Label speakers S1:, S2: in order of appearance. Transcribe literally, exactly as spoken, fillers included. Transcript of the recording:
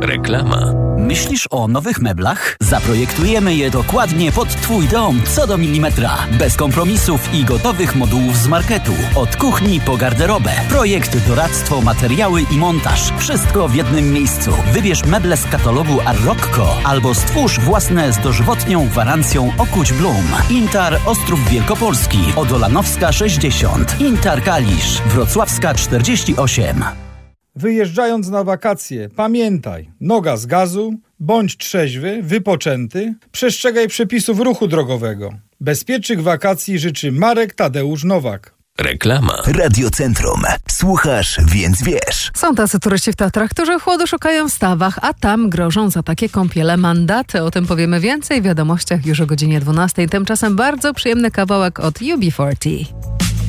S1: Reklama.
S2: Myślisz o nowych meblach? Zaprojektujemy je dokładnie pod Twój dom, co do milimetra. Bez kompromisów i gotowych modułów z marketu. Od kuchni po garderobę. Projekt, doradztwo, materiały i montaż. Wszystko w jednym miejscu. Wybierz meble z katalogu Arroccco albo stwórz własne z dożywotnią gwarancją Okuć Blum. Intar Ostrów Wielkopolski, Odolanowska sześćdziesiąt, Intar Kalisz, Wrocławska czterdzieści osiem.
S3: Wyjeżdżając na wakacje, pamiętaj, noga z gazu, bądź trzeźwy, wypoczęty, przestrzegaj przepisów ruchu drogowego. Bezpiecznych wakacji życzy Marek Tadeusz Nowak.
S1: Reklama.
S4: Radiocentrum. Słuchasz, więc wiesz.
S5: Są tacy turyści w Tatrach, którzy chłodu szukają w stawach, a tam grożą za takie kąpiele mandaty. O tym powiemy więcej w wiadomościach już o godzinie dwunastej. Tymczasem bardzo przyjemny kawałek od U B czterdzieści.